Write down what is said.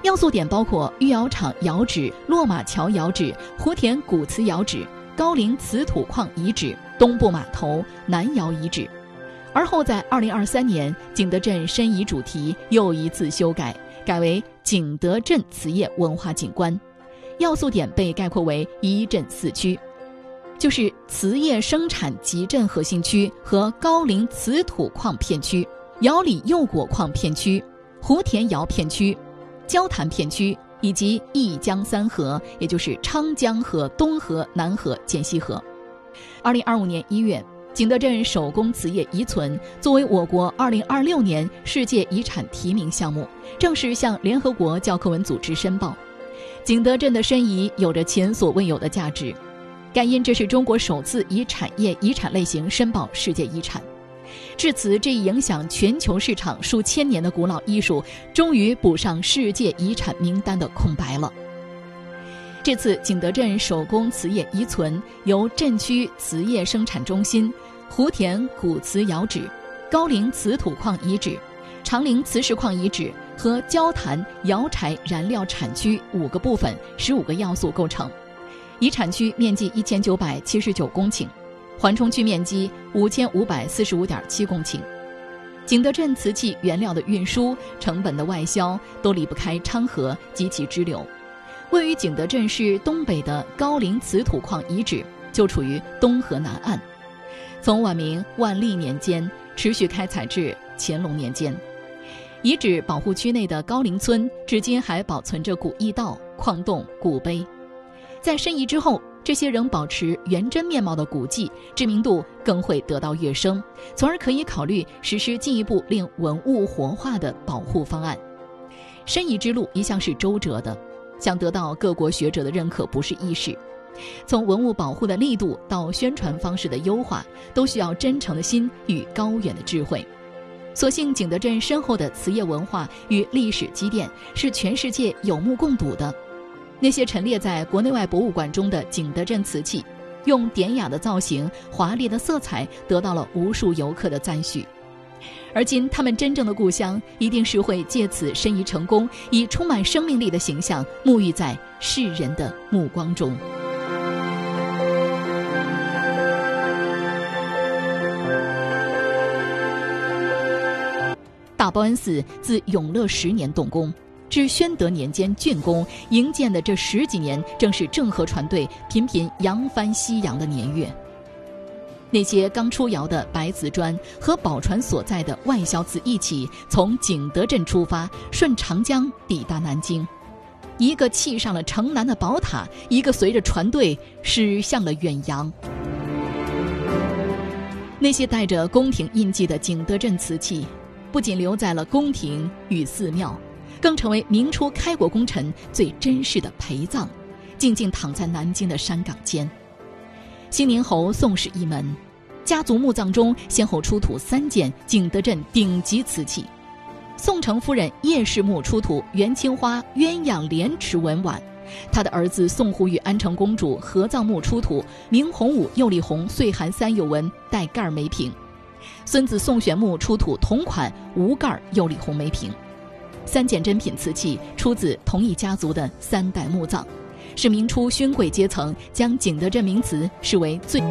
要素点包括御窑厂窑址、落马桥窑址、湖田古瓷窑址、高陵瓷土矿遗址、东部码头、南窑遗址。而后在2023年，景德镇申遗主题又一次修改，改为景德镇瓷业文化景观，要素点被概括为一镇四区，就是瓷业生产集镇核心区和高陵瓷土矿片区、窑里釉果矿片区、湖田窑片区、交潭片区以及一江三河，也就是昌江河、东河、南河、涧西河。2025年1月，景德镇手工瓷业遗存作为我国2026年世界遗产提名项目，正式向联合国教科文组织申报。景德镇的申遗有着前所未有的价值，该因这是中国首次以产业遗产类型申报世界遗产。至此，这一影响全球市场数千年的古老艺术终于补上世界遗产名单的空白了。这次景德镇手工瓷业遗存由镇区瓷业生产中心、湖田古瓷窑址、高陵瓷土矿遗址、长陵瓷石矿遗址和交潭窑柴燃料产区5个部分15个要素构成。遗产区面积1979公顷，缓冲区面积5545.7公顷。景德镇瓷器原料的运输、成本的外销都离不开昌河及其支流。位于景德镇市东北的高陵瓷土矿遗址就处于东河南岸，从晚明万历年间持续开采至乾隆年间。遗址保护区内的高陵村至今还保存着古驿道、矿洞、古碑。在申遗之后，这些仍保持原真面貌的古迹知名度更会得到跃升，从而可以考虑实施进一步令文物活化的保护方案。申遗之路一向是周折的，想得到各国学者的认可不是易事。从文物保护的力度到宣传方式的优化，都需要真诚的心与高远的智慧。所幸景德镇深厚的瓷业文化与历史积淀是全世界有目共睹的。那些陈列在国内外博物馆中的景德镇瓷器，用典雅的造型、华丽的色彩得到了无数游客的赞许。而今他们真正的故乡一定是会借此申遗成功，以充满生命力的形象沐浴在世人的目光中。大报恩寺自永乐10年动工，至宣德年间竣工，营建的这10几年正是郑和船队频频扬帆西洋的年月。那些刚出窑的白瓷砖和宝船所在的外销瓷一起从景德镇出发，顺长江抵达南京。一个砌上了城南的宝塔，一个随着船队驶向了远洋。那些带着宫廷印记的景德镇瓷器，不仅留在了宫廷与寺庙，更成为明初开国功臣最珍视的陪葬，静静躺在南京的山岗间。兴宁侯宋氏一门家族墓葬中先后出土3件景德镇顶级瓷器。宋承夫人叶氏墓出土元青花鸳鸯莲池文碗，他的儿子宋胡与安成公主合葬墓出土明洪武釉里红岁寒3有纹带盖梅瓶，孙子宋玄墓出土同款无盖釉里红梅瓶。3件珍品瓷器出自同一家族的3代墓葬，是明初勋贵阶层将景德镇名瓷视为最